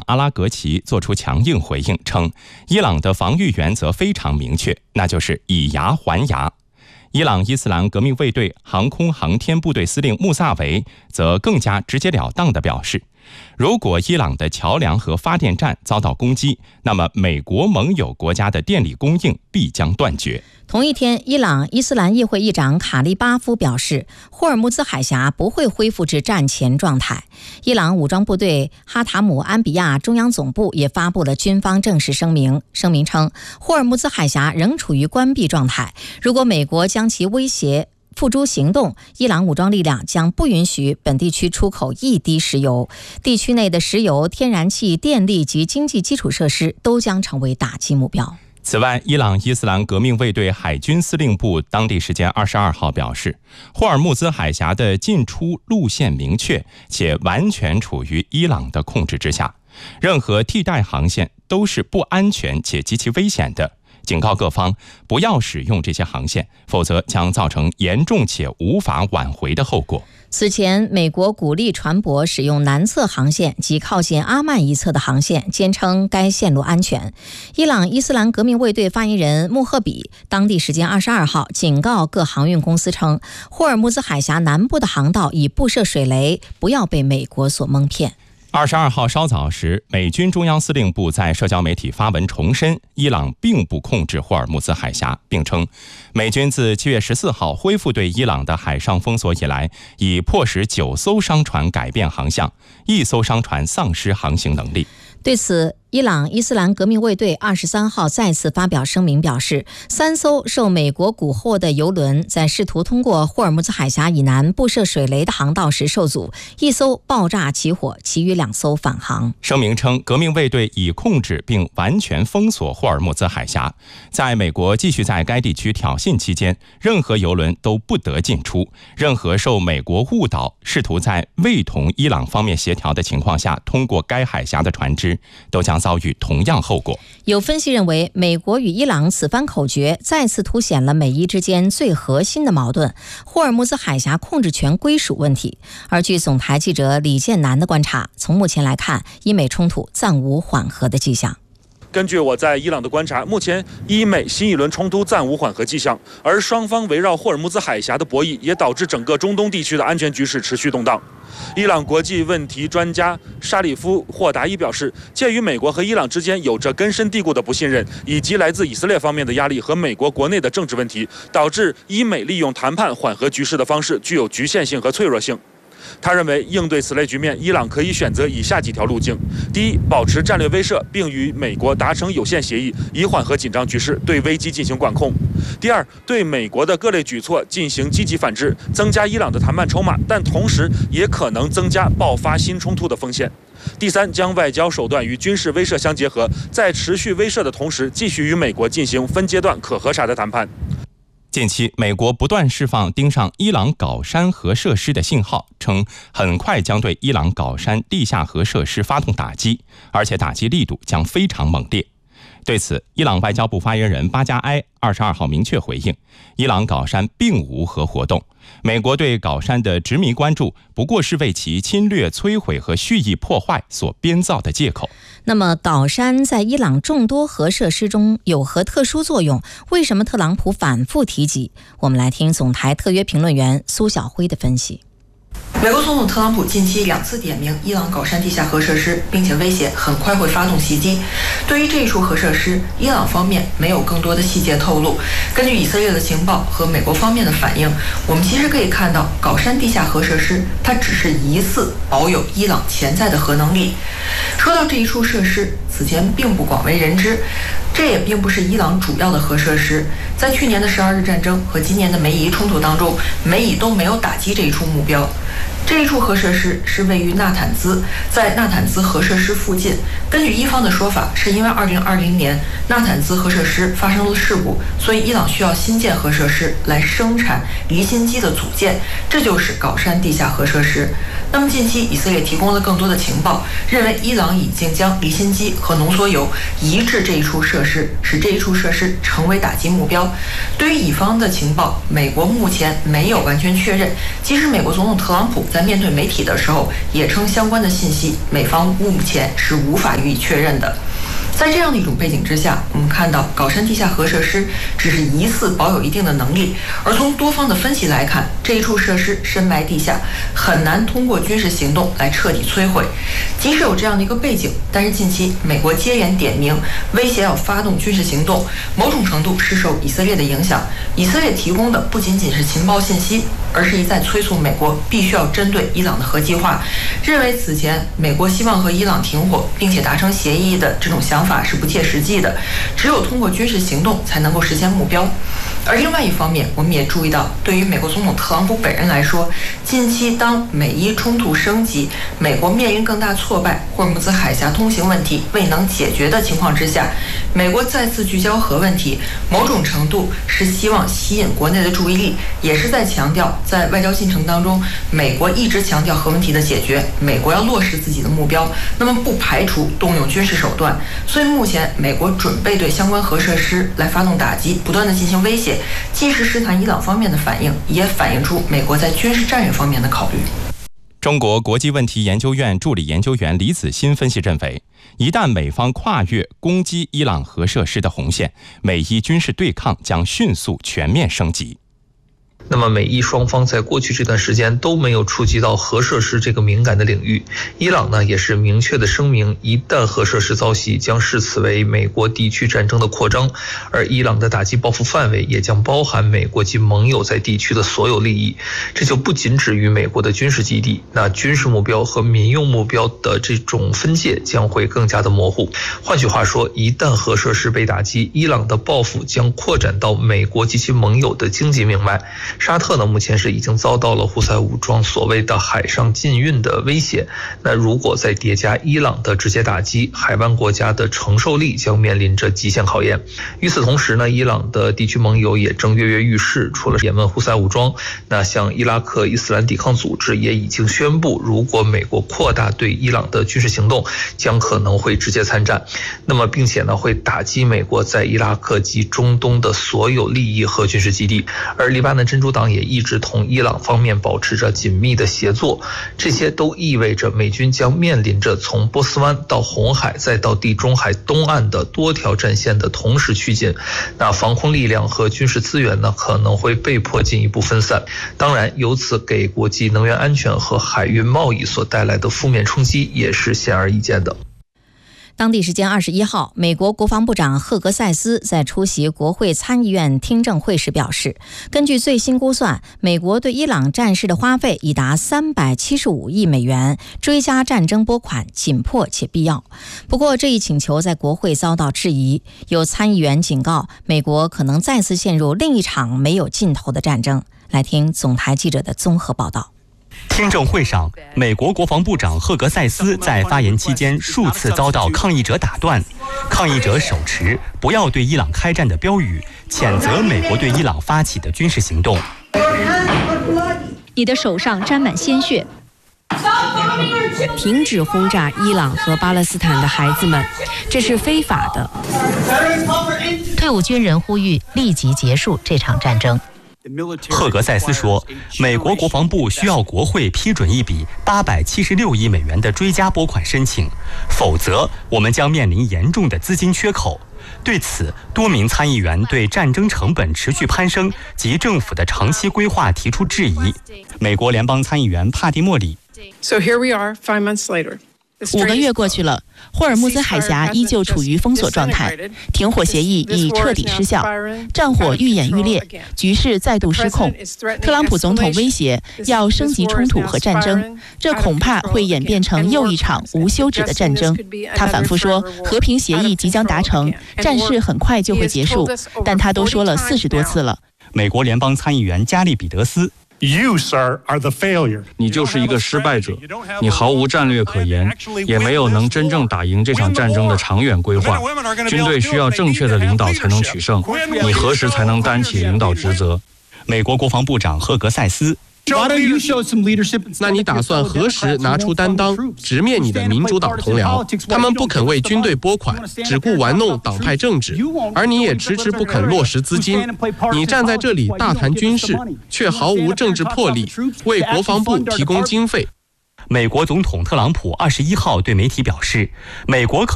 阿拉格齐作出强硬回应，称伊朗的防御原则非常明确，那就是以牙还牙。伊朗伊斯兰革命卫队航空航天部队司令穆萨维则更加直截了当地表示，如果伊朗的桥梁和发电站遭到攻击，那么美国盟友国家的电力供应必将断绝。 同一天，伊朗伊斯兰议会议长卡利巴夫表示，霍尔木兹海峡不会恢复至战前状态。伊朗武装部队哈塔姆安比亚中央总部也发布了军方正式声明，声明称霍尔木兹海峡仍处于关闭状态，如果美国将其威胁付诸行动，伊朗武装力量将不允许本地区出口一滴石油，地区内的石油、天然气、电力及经济基础设施都将成为打击目标。 此外，伊朗伊斯兰革命卫队海军司令部当地时间22号表示，霍尔木兹海峡的进出路线明确，且完全处于伊朗的控制之下，任何替代航线都是不安全且极其危险的，警告各方不要使用这些航线，否则将造成严重且无法挽回的后果。 此前，美国鼓励船舶使用南侧航线及靠近阿曼一侧的航线，坚称该线路安全。伊朗伊斯兰革命卫队发言人穆赫比当地时间22号警告各航运公司称，霍尔木兹海峡南部的航道已布设水雷，不要被美国所蒙骗。 22号稍早时，美军中央司令部在社交媒体发文重申，伊朗并不控制霍尔木兹海峡，并称美军自7月14号恢复对伊朗的海上封锁以来，已迫使9艘商船改变航向，1艘商船丧失航行能力。 对此，伊朗伊斯兰革命卫队23号再次发表声明表示，3艘受美国蛊惑的油轮在试图通过霍尔木兹海峡以南布设水雷的航道时受阻，1艘爆炸起火，其余2艘返航。 声明称，革命卫队已控制并完全封锁霍尔木兹海峡，在美国继续在该地区挑衅期间，任何油轮都不得进出，任何受美国误导试图在未同伊朗方面协调的情况下通过该海峡的船只都将遭遇同样后果。 有分析认为，美国与伊朗此番口诀再次凸显了美伊之间最核心的矛盾——霍尔木兹海峡控制权归属问题。而据总台记者李建南的观察，从目前来看，伊美冲突暂无缓和的迹象。 根据我在伊朗的观察，目前伊美新一轮冲突暂无缓和迹象，而双方围绕霍尔木兹海峡的博弈也导致整个中东地区的安全局势持续动荡。伊朗国际问题专家沙里夫·霍达伊表示，鉴于美国和伊朗之间有着根深蒂固的不信任，以及来自以色列方面的压力和美国国内的政治问题，导致伊美利用谈判缓和局势的方式具有局限性和脆弱性。他认为，应对此类局面，伊朗可以选择以下几条路径：第一，保持战略威慑，并与美国达成有限协议，以缓和紧张局势，对危机进行管控；第二，对美国的各类举措进行积极反制，增加伊朗的谈判筹码，但同时也可能增加爆发新冲突的风险；第三，将外交手段与军事威慑相结合，在持续威慑的同时，继续与美国进行分阶段可核查的谈判。 近期，美国不断释放盯上伊朗皋山核设施的信号，称很快将对伊朗皋山地下核设施发动打击，而且打击力度将非常猛烈。对此，伊朗外交部发言人巴加埃22号明确回应，伊朗皋山并无核活动，美国对皋山的执迷关注不过是为其侵略、摧毁和蓄意破坏所编造的借口。 那么，皋山在伊朗众多核设施中有何特殊作用？为什么特朗普反复提及？我们来听总台特约评论员苏晓辉的分析。 美国总统特朗普近期2次点名伊朗皋山地下核设施，并且威胁很快会发动袭击。对于这一处核设施，伊朗方面没有更多的细节透露。根据以色列的情报和美国方面的反应，我们其实可以看到，皋山地下核设施它只是疑似保有伊朗潜在的核能力。说到这一处设施，此前并不广为人知，这也并不是伊朗主要的核设施。在去年的12日战争和今年的美以冲突当中，美以都没有打击这一处目标。这一处核设施是位于纳坦兹，在纳坦兹核设施附近。根据伊方的说法，是因为2020年纳坦兹核设施发生了事故，所以伊朗需要新建核设施来生产离心机的组件，这就是皋山地下核设施。 那么近期以色列提供了更多的情报，认为伊朗已经将离心机和浓缩铀移至这一处设施，使这一处设施成为打击目标。对于以方的情报，美国目前没有完全确认，即使美国总统特朗普在面对媒体的时候也称相关的信息美方目前是无法予以确认的。在这样的一种背景之下，我们看到高山地下核设施只是疑似保有一定的能力，而从多方的分析来看，这一处设施深埋地下，很难通过军事行动来彻底摧毁。即使有这样的一个背景，但是近期美国接连点名威胁要发动军事行动，某种程度是受以色列的影响。以色列提供的不仅仅是情报信息，而是一再催促美国必须要针对伊朗的核计划，认为此前美国希望和伊朗停火并且达成协议的这种想法是不切实际的，只有通过军事行动才能够实现目标。而另外一方面，我们也注意到，对于美国总统特朗普本人来说，近期当美伊冲突升级，美国面临更大挫败，霍尔木兹海峡通行问题未能解决的情况之下，美国再次聚焦核问题，某种程度是希望吸引国内的注意力，也是在强调在外交进程当中，美国一直强调核问题的解决，美国要落实自己的目标，那么不排除动用军事手段。所以目前美国准备对相关核设施来发动打击，不断的进行威胁，既是试探伊朗方面的反应，也反映出美国在军事战略方面的考虑。 中国国际问题研究院助理研究员李子欣分析认为，一旦美方跨越攻击伊朗核设施的红线，美伊军事对抗将迅速全面升级。 那么美伊双方在过去这段时间都没有触及到核设施这个敏感的领域。伊朗呢也是明确的声明，一旦核设施遭袭，将视此为美国地区战争的扩张，而伊朗的打击报复范围也将包含美国及盟友在地区的所有利益。这就不仅止于美国的军事基地，那军事目标和民用目标的这种分界将会更加的模糊。换句话说，一旦核设施被打击，伊朗的报复将扩展到美国及其盟友的经济命脉。沙特呢，目前是已经遭到了胡塞武装所谓的海上禁运的威胁。那如果再叠加伊朗的直接打击，海湾国家的承受力将面临着极限考验。与此同时呢，伊朗的地区盟友也正跃跃欲试，除了也门胡塞武装，那像伊拉克伊斯兰抵抗组织也已经宣布，如果美国扩大对伊朗的军事行动，将可能会直接参战。那么并且呢，会打击美国在伊拉克及中东的所有利益和军事基地。而黎巴嫩真主党也一直同伊朗方面保持着紧密的协作，这些都意味着美军将面临着从波斯湾到红海再到地中海东岸的多条战线的同时趋近。那防空力量和军事资源呢，可能会被迫进一步分散。当然，由此给国际能源安全和海运贸易所带来的负面冲击也是显而易见的。 当地时间21号，美国国防部长赫格塞斯在出席国会参议院听证会时表示，根据最新估算，美国对伊朗战事的花费已达375亿美元，追加战争拨款紧迫且必要。不过，这一请求在国会遭到质疑，有参议员警告，美国可能再次陷入另一场没有尽头的战争。来听总台记者的综合报道。 听证会上，美国国防部长赫格塞斯在发言期间数次遭到抗议者打断，抗议者手持“不要对伊朗开战”的标语，谴责美国对伊朗发起的军事行动。 你的手上沾满鲜血， 停止轰炸伊朗和巴勒斯坦的孩子们，这是非法的。 退伍军人呼吁立即结束这场战争。 赫格塞斯说，美国国防部需要国会批准一笔876亿美元的追加拨款申请，否则我们将面临严重的资金缺口。对此，多名参议员对战争成本持续攀升及政府的长期规划提出质疑。美国联邦参议员帕蒂莫里 So here we are, 5 months later. 5个月过去了，霍尔木兹海峡依旧处于封锁状态，停火协议已彻底失效，战火愈演愈烈，局势再度失控。特朗普总统威胁要升级冲突和战争，这恐怕会演变成又一场无休止的战争。他反复说和平协议即将达成，战事很快就会结束，但他都说了40多次了。 美国联邦参议员加利比德斯 You, sir, are the failure. 你就是一个失败者，你毫无战略可言，也没有能真正打赢这场战争的长远规划。军队需要正确的领导才能取胜，你何时才能担起领导职责？ 美国国防部长赫格塞斯那你打算何时拿出担当，直面你的民主党同僚？他们不肯为军队拨款，只顾玩弄党派政治，而你也迟迟不肯落实资金。你站在这里大谈军事，却毫无政治魄力，为国防部提供经费。 美国总统特朗普21号对媒体表示，美国可